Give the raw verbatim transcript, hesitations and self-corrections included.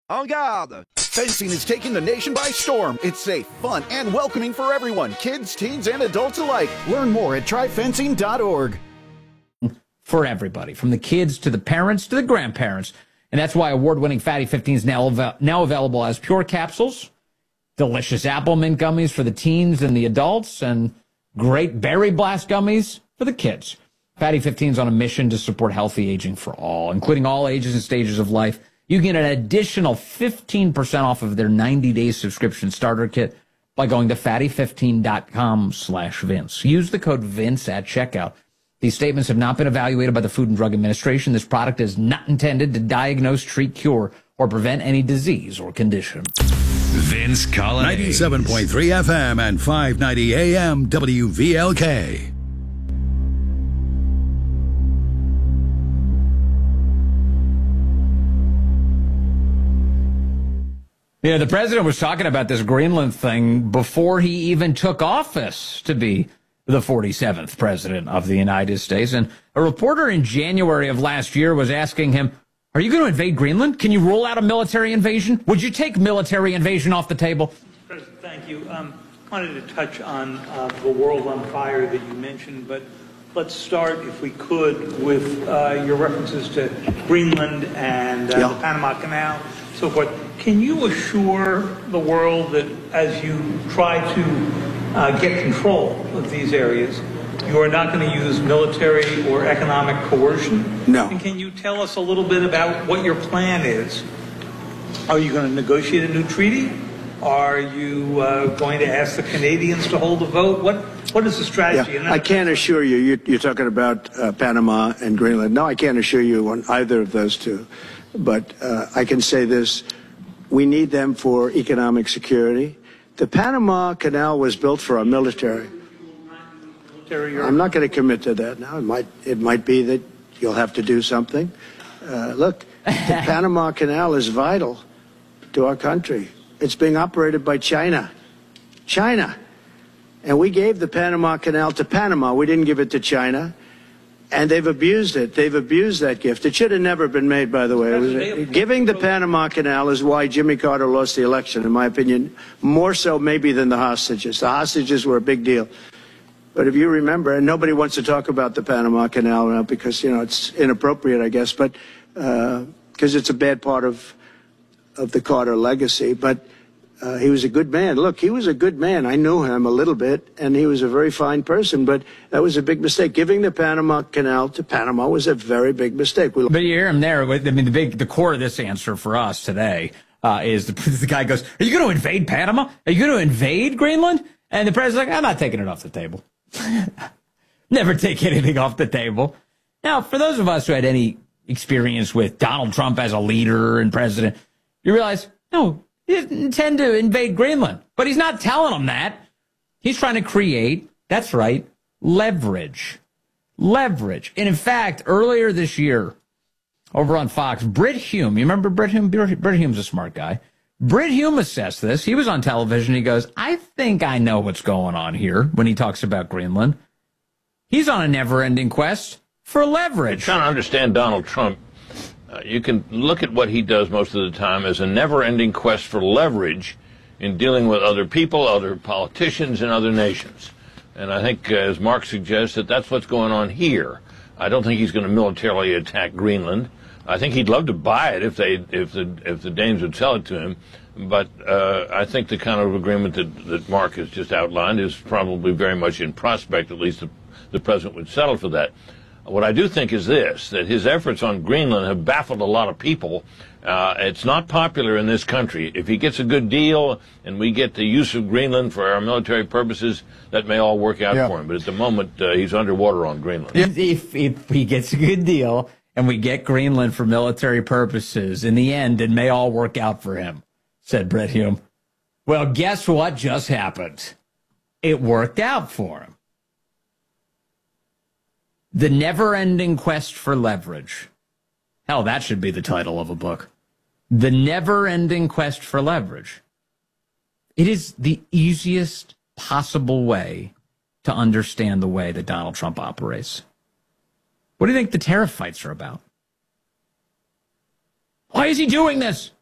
En garde! Fencing is taking the nation by storm. It's safe, fun, and welcoming for everyone, kids, teens, and adults alike. Learn more at try fencing dot org. For everybody, from the kids to the parents to the grandparents. And that's why award-winning Fatty fifteen is now, av- now available as pure capsules, delicious apple mint gummies for the teens and the adults, and great berry blast gummies for the kids. Fatty fifteen is on a mission to support healthy aging for all, including all ages and stages of life. You can get an additional fifteen percent off of their ninety-day subscription starter kit by going to fatty fifteen dot com slash Vince. Use the code Vince at checkout. These statements have not been evaluated by the Food and Drug Administration. This product is not intended to diagnose, treat, cure, or prevent any disease or condition. Vince Collins. ninety-seven point three F M and five ninety A M W V L K. Yeah, the president was talking about this Greenland thing before he even took office to be the forty-seventh president of the United States. And a reporter in January of last year was asking him, are you going to invade Greenland? Can you rule out a military invasion? Would you take military invasion off the table? President, thank you. Um, I wanted to touch on uh, the world on fire that you mentioned, but let's start, if we could, with uh, your references to Greenland and uh, yeah. the Panama Canal, so forth. Can you assure the world that as you try to uh, get control of these areas, you are not going to use military or economic coercion? No. And can you tell us a little bit about what your plan is? Are you going to negotiate a new treaty? Are you uh, going to ask the Canadians to hold a vote? What What is the strategy? Yeah, I can't assure you, you're, you're talking about uh, Panama and Greenland. No, I can't assure you on either of those two. But uh, I can say this. We need them for economic security. The Panama Canal was built for our military. I'm not going to commit to that now. It might, it might be that you'll have to do something. Uh, look, the Panama Canal is vital to our country. It's being operated by China. China. And we gave the Panama Canal to Panama. We didn't give it to China. And they've abused it. They've abused that gift. It should have never been made, by the way. It was, giving the Panama Canal is why Jimmy Carter lost the election, in my opinion, more so maybe than the hostages. The hostages were a big deal. But if you remember, and nobody wants to talk about the Panama Canal now because, you know, it's inappropriate, I guess, but because uh, it's a bad part of, of the Carter legacy. But Uh, he was a good man. Look, he was a good man. I knew him a little bit, and he was a very fine person, but that was a big mistake. Giving the Panama Canal to Panama was a very big mistake. We but you hear him there. I mean, the big, the core of this answer for us today uh, is the, the guy goes, are you going to invade Panama? Are you going to invade Greenland? And the president's like, I'm not taking it off the table. Never take anything off the table. Now, for those of us who had any experience with Donald Trump as a leader and president, you realize, no, he didn't intend to invade Greenland, but he's not telling them that. He's trying to create, that's right, leverage. Leverage. And in fact, earlier this year, over on Fox, Brit Hume, you remember Brit Hume? Brit Hume's a smart guy. Brit Hume assessed this. He was on television. He goes, I think I know what's going on here when he talks about Greenland. He's on a never-ending quest for leverage. I'm trying to understand Donald Trump. Uh, you can look at what he does most of the time as a never-ending quest for leverage in dealing with other people, other politicians, and other nations. And I think, uh, as Mark suggests, that that's what's going on here. I don't think he's going to militarily attack Greenland. I think he'd love to buy it if they, if the, if the Danes would sell it to him. But uh, I think the kind of agreement that, that Mark has just outlined is probably very much in prospect. At least the, the president would settle for that. What I do think is this, that his efforts on Greenland have baffled a lot of people. Uh, it's not popular in this country. If he gets a good deal and we get the use of Greenland for our military purposes, that may all work out yeah. for him. But at the moment, uh, he's underwater on Greenland. If, if he gets a good deal and we get Greenland for military purposes, in the end, it may all work out for him, said Brit Hume. Well, guess what just happened? It worked out for him. The Never-Ending Quest for Leverage. Hell, that should be the title of a book. The Never-Ending Quest for Leverage. It is the easiest possible way to understand the way that Donald Trump operates. What do you think the tariff fights are about? Why is he doing this?